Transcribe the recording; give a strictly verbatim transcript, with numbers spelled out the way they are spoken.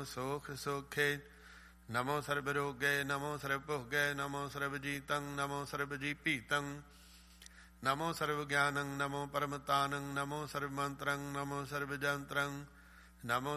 ਸੁਖ ਸੁਖੇ। ਨਮੋ ਸਰਬ ਰੋਗੇ ਨਮੋ ਸਰਬ ਭੋਗੇ ਨਮੋ ਸਰਬ ਜੀਤੰ ਨਮੋ ਸਰਬ ਜੀਪੀਤੰ। ਨਮੋ ਸਰਬ ਗਿਆਨੰ ਨਮੋ ਪਰਮਤਾਨੰ ਨਮੋ ਸਰਬ ਮੰਤਰੰ ਨਮੋ ਸਰਬ ਜੰਤਰੰ। ਨਮੋ